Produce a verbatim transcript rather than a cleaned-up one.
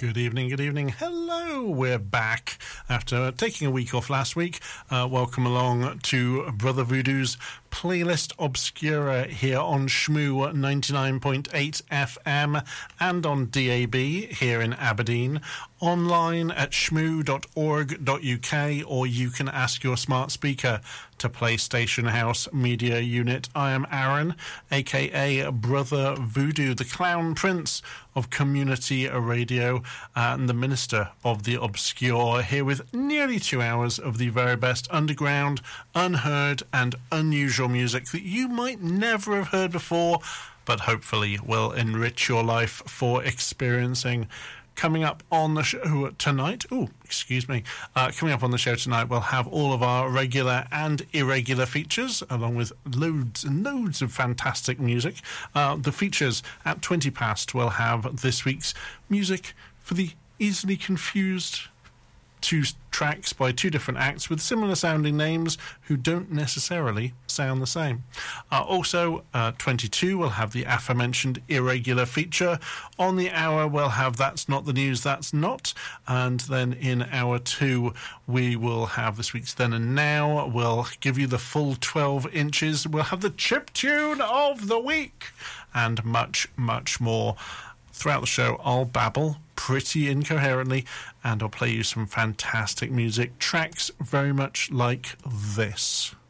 Good evening, good evening. Hello, we're back after taking a week off last week. Uh, welcome along to Brother Voodoo's Playlist Obscura here on Shmoo ninety-nine point eight F M and on D A B here in Aberdeen, online at shmoo dot org dot U K, or you can ask your smart speaker to play Station House Media Unit. I am Aaron, aka Brother Voodoo, the Clown Prince of Community Radio and the Minister of the Obscure, here with nearly two hours of the very best underground, unheard and unusual music that you might never have heard before, but hopefully will enrich your life for experiencing. Coming up on the show tonight, oh, excuse me, uh, coming up on the show tonight, we'll have all of our regular and irregular features, along with loads and loads of fantastic music. Uh, the features at twenty past will have this week's music for the easily confused, two tracks by two different acts with similar sounding names who don't necessarily sound the same. Uh, also, uh, twenty-two will have the aforementioned irregular feature. On the hour, we'll have That's Not the News, That's Not. And then in hour two, we will have this week's Then and Now. We'll give you the full twelve inches. We'll have the chiptune of the week and much, much more. Throughout the show, I'll babble pretty incoherently, and I'll play you some fantastic music, tracks very much like this.